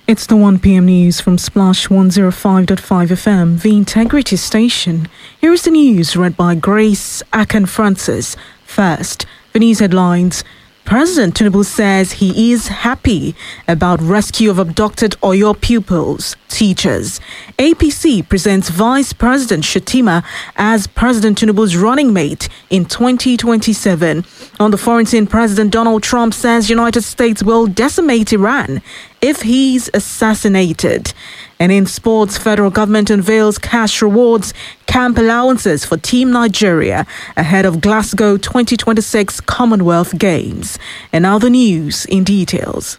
It's the 1 p.m. news from Splash 105.5 FM, the Integrity Station. Here is the news read by Grace Akan-Francis. First, the news headlines. President Tinubu says he is happy about rescue of abducted Oyo pupils, teachers. APC presents Vice President Shettima as President Tinubu's running mate in 2027. On the foreign scene, President Donald Trump says United States will decimate Iran if he's assassinated. And in sports, federal government unveils cash rewards, camp allowances for Team Nigeria ahead of Glasgow 2026 Commonwealth Games. And now the news in details.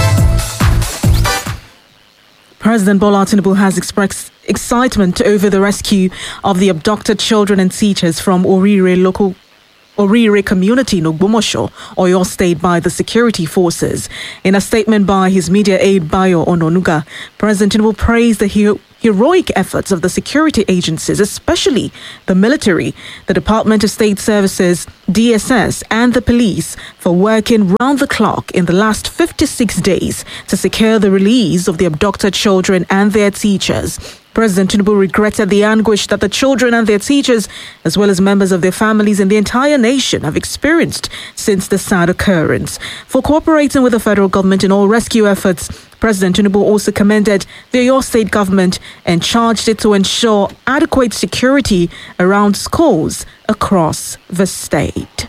President Bola Tinubu has expressed excitement over the rescue of the abducted children and teachers from Orire community in Ogbomoso, Oyo State, by the security forces. In a statement by his media aide Bayo Ononuga, President Tinubu praised the heroic efforts of the security agencies, especially the military, the Department of State Services, DSS, and the police for working round the clock in the last 56 days to secure the release of the abducted children and their teachers. President Tinubu regretted the anguish that the children and their teachers, as well as members of their families and the entire nation, have experienced since the sad occurrence. For cooperating with the federal government in all rescue efforts, President Tinubu also commended the Oyo State government and charged it to ensure adequate security around schools across the state.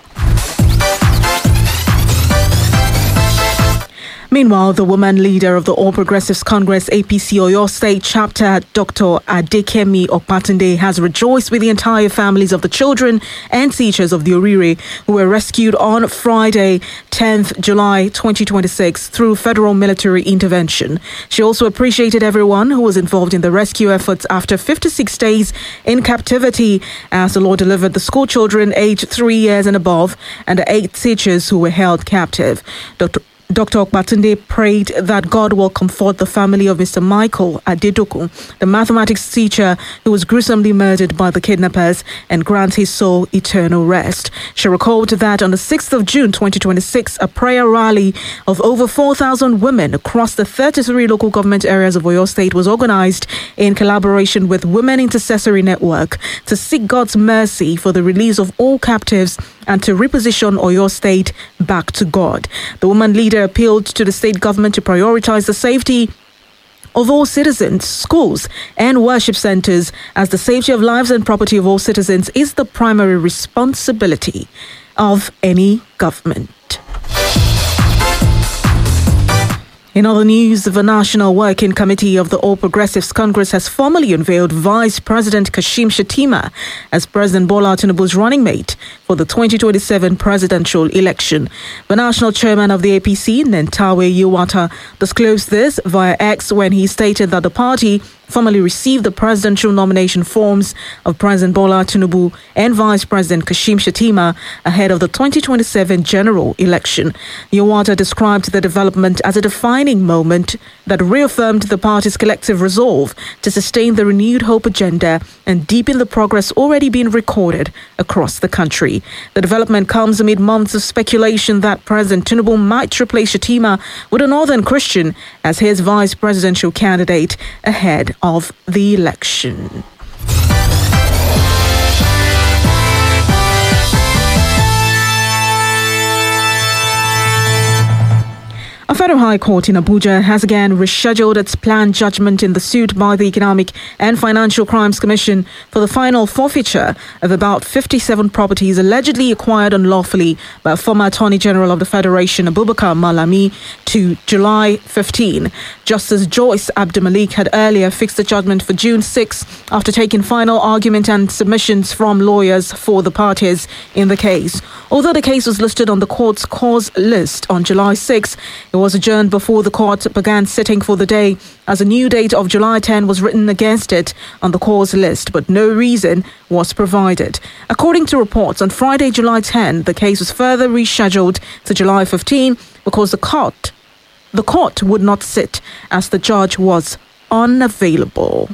Meanwhile, the woman leader of the All Progressives Congress APC Oyo State chapter, Dr. Adekemi Okpatunde, has rejoiced with the entire families of the children and teachers of the Orire who were rescued on Friday, 10th July 2026 through federal military intervention. She also appreciated everyone who was involved in the rescue efforts after 56 days in captivity as the law delivered the school children aged 3 years and above and the 8 teachers who were held captive. Dr. Okpatunde prayed that God will comfort the family of Mr. Michael Adedoku, the mathematics teacher who was gruesomely murdered by the kidnappers, and grant his soul eternal rest. She recalled that on the 6th of June 2026, a prayer rally of over 4,000 women across the 33 local government areas of Oyo State was organized in collaboration with Women Intercessory Network to seek God's mercy for the release of all captives and to reposition Oyo State back to God. The woman leader appealed to the state government to prioritize the safety of all citizens, schools, and worship centers, as the safety of lives and property of all citizens is the primary responsibility of any government. In other news, the National Working Committee of the All Progressives Congress has formally unveiled Vice President Kashim Shettima as President Bola Tinubu's running mate for the 2027 presidential election. The national chairman of the APC, Nentawe Yiwata, disclosed this via X when he stated that the party formally received the presidential nomination forms of President Bola Tinubu and Vice President Kashim Shettima ahead of the 2027 general election. Yiwata described the development as a defining moment that reaffirmed the party's collective resolve to sustain the renewed hope agenda and deepen the progress already being recorded across the country. The development comes amid months of speculation that President Tinubu might replace Shettima with a Northern Christian as his vice presidential candidate ahead of the election. A federal high court in Abuja has again rescheduled its planned judgment in the suit by the Economic and Financial Crimes Commission for the final forfeiture of about 57 properties allegedly acquired unlawfully by former Attorney General of the Federation, Abubakar Malami, to July 15. Justice Joyce Abdulmalik had earlier fixed the judgment for June 6 after taking final argument and submissions from lawyers for the parties in the case. Although the case was listed on the court's cause list on July 6, it was adjourned before the court began sitting for the day, as a new date of July 10 was written against it on the cause list, but no reason was provided. According to reports, on Friday, July 10, the case was further rescheduled to July 15 because the court would not sit as the judge was unavailable.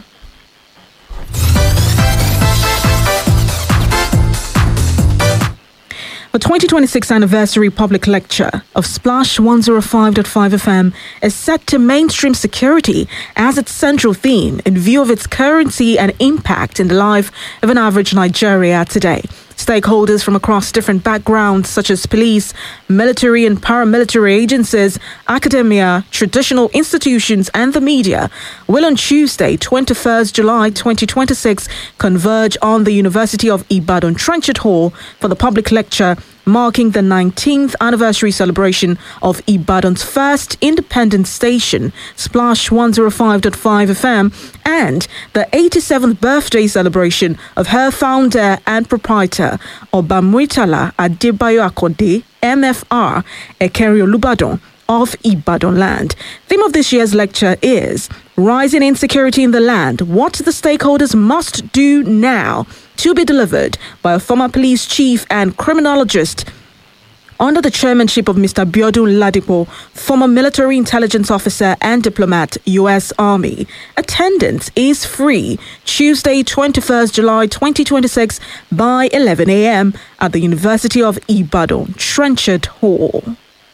The 2026 anniversary public lecture of Splash 105.5 FM is set to mainstream security as its central theme in view of its currency and impact in the life of an average Nigeria today. Stakeholders from across different backgrounds, such as police, military and paramilitary agencies, academia, traditional institutions, and the media, will on Tuesday, 21st July 2026, converge on the University of Ibadan Trenchard Hall for the public lecture marking the 19th anniversary celebration of Ibadan's first independent station, Splash 105.5 FM, and the 87th birthday celebration of her founder and proprietor, Oba Muritala Adebayo Akode, MFR, Ekeri Olubadan of Ibadan land. Theme of this year's lecture is Rising Insecurity in the Land, What the Stakeholders Must Do Now, to be delivered by a former police chief and criminologist under the chairmanship of Mr. Biodun Ladipo, former military intelligence officer and diplomat, U.S. Army. Attendance is free Tuesday, 21st July 2026 by 11 a.m. at the University of Ibadan, Trenchard Hall.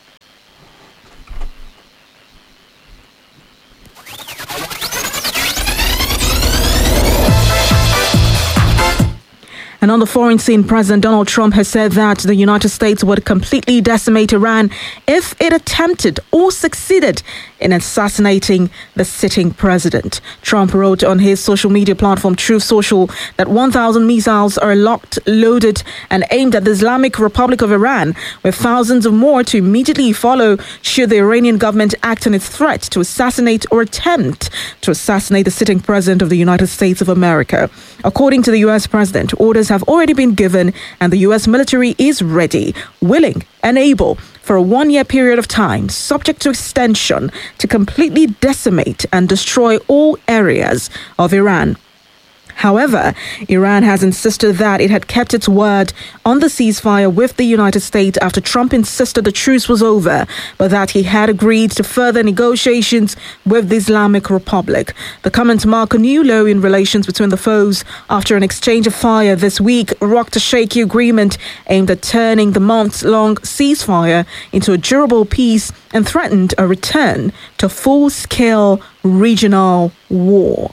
And on the foreign scene, President Donald Trump has said that the United States would completely decimate Iran if it attempted or succeeded in assassinating the sitting president. Trump wrote on his social media platform Truth Social that 1,000 missiles are locked, loaded, and aimed at the Islamic Republic of Iran, with thousands of more to immediately follow should the Iranian government act on its threat to assassinate or attempt to assassinate the sitting president of the United States of America. According to the U.S. president, orders have already been given and the U.S. military is ready, willing, and able for a one-year period of time, subject to extension, to completely decimate and destroy all areas of Iran. However, Iran has insisted that it had kept its word on the ceasefire with the United States after Trump insisted the truce was over, but that he had agreed to further negotiations with the Islamic Republic. The comments mark a new low in relations between the foes after an exchange of fire this week rocked a shaky agreement aimed at turning the months-long ceasefire into a durable peace and threatened a return to full-scale regional war.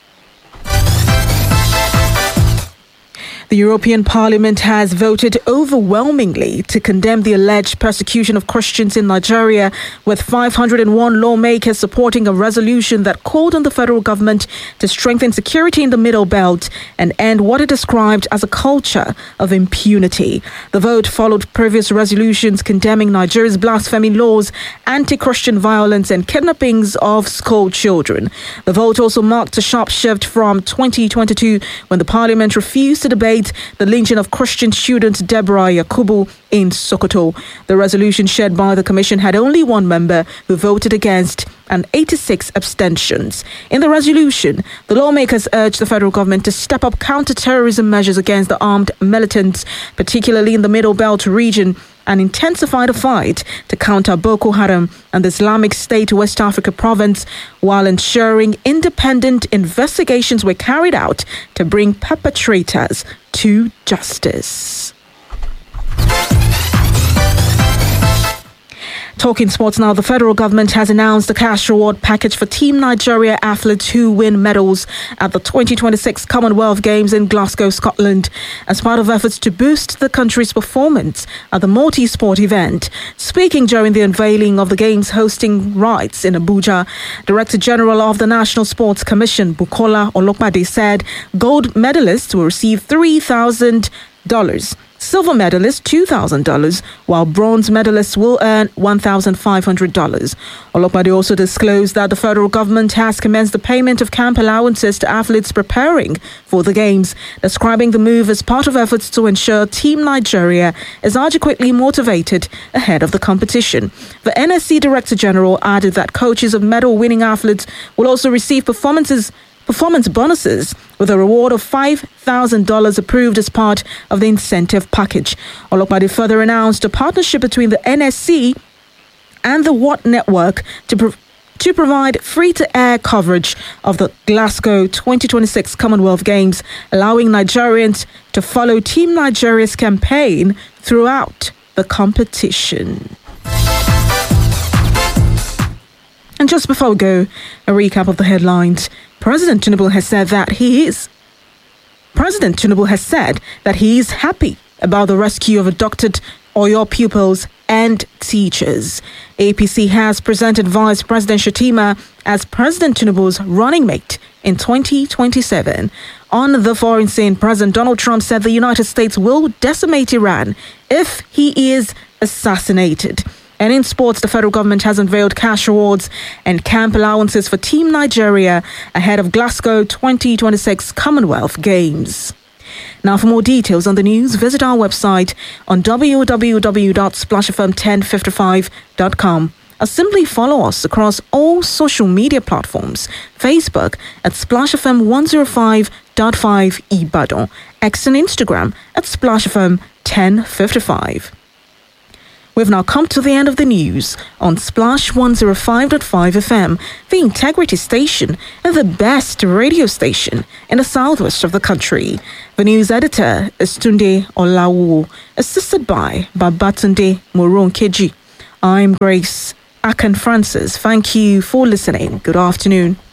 The European Parliament has voted overwhelmingly to condemn the alleged persecution of Christians in Nigeria, with 501 lawmakers supporting a resolution that called on the federal government to strengthen security in the Middle Belt and end what it described as a culture of impunity. The vote followed previous resolutions condemning Nigeria's blasphemy laws, anti-Christian violence, and kidnappings of school children. The vote also marked a sharp shift from 2022, when the Parliament refused to debate the lynching of Christian student Deborah Yakubu in Sokoto. The resolution shared by the Commission had only one member who voted against and 86 abstentions. In the resolution, the lawmakers urged the federal government to step up counter-terrorism measures against the armed militants, particularly in the Middle Belt region, and intensify the fight to counter Boko Haram and the Islamic State West Africa province, while ensuring independent investigations were carried out to bring perpetrators to justice. Talking sports now, the federal government has announced a cash reward package for Team Nigeria athletes who win medals at the 2026 Commonwealth Games in Glasgow, Scotland, as part of efforts to boost the country's performance at the multi-sport event. Speaking during the unveiling of the Games hosting rights in Abuja, Director General of the National Sports Commission, Bukola Olopade, said gold medalists will receive $3,000. Silver medalists $2,000, while bronze medalists will earn $1,500. Olopade also disclosed that the federal government has commenced the payment of camp allowances to athletes preparing for the Games, describing the move as part of efforts to ensure Team Nigeria is adequately motivated ahead of the competition. The NSC Director General added that coaches of medal-winning athletes will also receive performance bonuses, with a reward of $5,000 approved as part of the incentive package. Olopade further announced a partnership between the NSC and the Watt Network to provide free-to-air coverage of the Glasgow 2026 Commonwealth Games, allowing Nigerians to follow Team Nigeria's campaign throughout the competition. And just before we go, a recap of the headlines. President Tinubu has said that he is happy about the rescue of abducted Oyo pupils and teachers. APC has presented Vice President Shettima as President Tinubu's running mate in 2027. On the foreign scene, President Donald Trump said the United States will decimate Iran if he is assassinated. And in sports, the federal government has unveiled cash awards and camp allowances for Team Nigeria ahead of Glasgow 2026 Commonwealth Games. Now, for more details on the news, visit our website on www.splashfm1055.com or simply follow us across all social media platforms. Facebook at SplashFM 105.5 Ibadan, X and Instagram at SplashFM 1055. We've now come to the end of the news on Splash 105.5 FM, the integrity station and the best radio station in the southwest of the country. The news editor is Tunde Olawu, assisted by Babatunde Moronkeji. I'm Grace Akan Francis. Thank you for listening. Good afternoon.